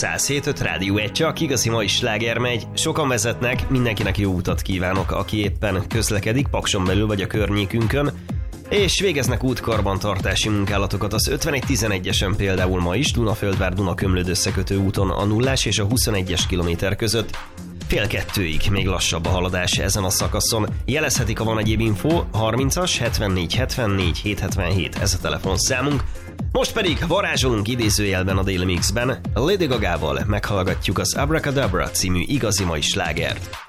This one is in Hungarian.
107.5 Rádió 1, csak igazi mai sláger megy. Sokan vezetnek, mindenkinek jó utat kívánok, aki éppen közlekedik, Pakson belül vagy a környékünkön, és végeznek útkarbantartási munkálatokat az 5111-esen például ma is, Dunaföldvár-Dunakömlőd összekötő úton a 0 és a 21-es kilométer között. 1:30 még lassabb a haladás ezen a szakaszon. Jelezhetik, ha van egyéb info, 30-as 74 74 777, ez a telefonszámunk. Most pedig varázsolunk idézőjelben a Daily Mixben, Lady Gagával meghallgatjuk az Abracadabra című igazi mai slágert.